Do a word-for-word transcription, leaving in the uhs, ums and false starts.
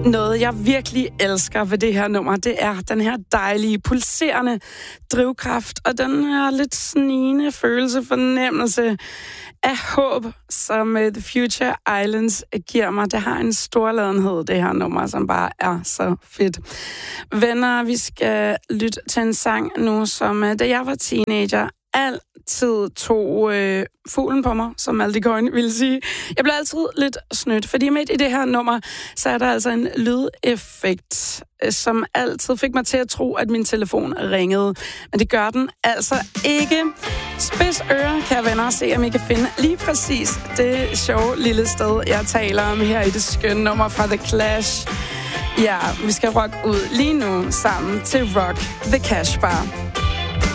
Noget, jeg virkelig elsker ved det her nummer, det er den her dejlige, pulserende drivkraft, og den her lidt snigende følelse, fornemmelse af håb, som uh, The Future Islands giver mig. Det har en storladenhed, det her nummer, som bare er så fedt. Venner, vi skal lytte til en sang nu, som uh, da jeg var teenager, altid tog øh, fuglen på mig, som Malte Coyne ville sige. Jeg blev altid lidt snydt, fordi midt i det her nummer, så er der altså en lydeffekt, øh, som altid fik mig til at tro, at min telefon ringede. Men det gør den altså ikke. Spids ører, kære venner, se om I kan finde lige præcis det sjove lille sted, jeg taler om her i det skønne nummer fra The Clash. Ja, vi skal rock ud lige nu sammen til Rock the Cash Bar.